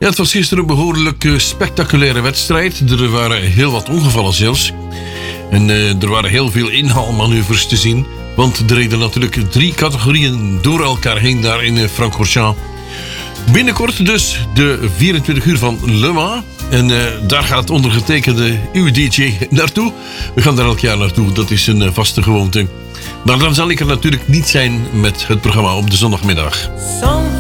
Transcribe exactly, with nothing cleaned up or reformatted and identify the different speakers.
Speaker 1: Ja, het was gisteren een behoorlijk uh, spectaculaire wedstrijd. Er waren heel wat ongevallen zelfs. En uh, er waren heel veel inhaalmanoeuvres te zien. Want er reden natuurlijk drie categorieën door elkaar heen daar in uh, Francorchamps. Binnenkort dus de vierentwintig uur van Le Mans. En uh, daar gaat ondergetekende uw D J naartoe. We gaan daar elk jaar naartoe, dat is een uh, vaste gewoonte. Maar dan zal ik er natuurlijk niet zijn met het programma op de zondagmiddag.